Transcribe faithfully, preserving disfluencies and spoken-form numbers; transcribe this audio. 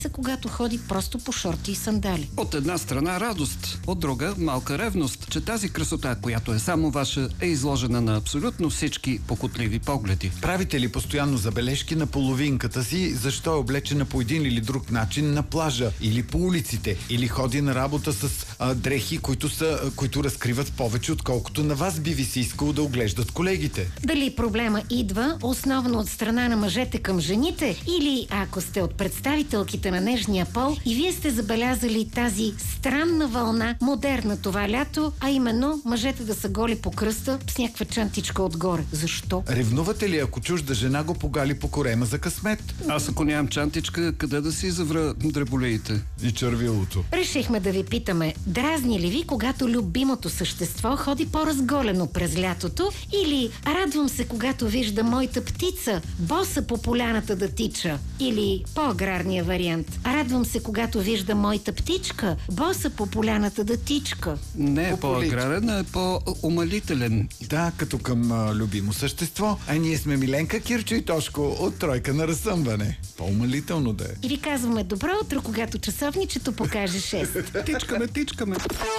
когато ходи просто по шорти и сандали. От една страна радост, от друга малка ревност, че тази красота, която е само ваша, е изложена на абсолютно всички покутливи погледи. Правите ли постоянно забележки на половинката си, защо е облечена по един или друг начин на плажа или по улиците, или ходи на работа с а, дрехи, които, са, а, които разкриват повече, отколкото на вас би ви се искало да оглеждат колегите? Дали проблема идва основно от страна на мъжете към жените, или ако сте от представителките на нежния пол и вие сте забелязали тази странна вълна, модерна това лято, а именно мъжете да са голи по кръста с някаква чантичка отгоре. Защо? Ревнувате ли, ако чужда жена го погали по корема за късмет? Аз ако нямам чантичка, къде да си завра дреболеите? И червилото. Решихме да ви питаме, дразни ли ви, когато любимото същество ходи по-разголено през лятото, или радвам се, когато вижда моята птица боса по поляната да тича, или по-аграрния вариант, радвам се, когато вижда моята птичка боса по поляната да тичка. Не е Популич. по-аграрен, а е по-умалителен. Да, като към а, любимо същество. А ние сме Миленка, Кирчо и Тошко от Тройка на разсъмване. По-умалително да е. И ви казваме добро утро, когато часовничето покаже шест. Тичкаме, тичкаме.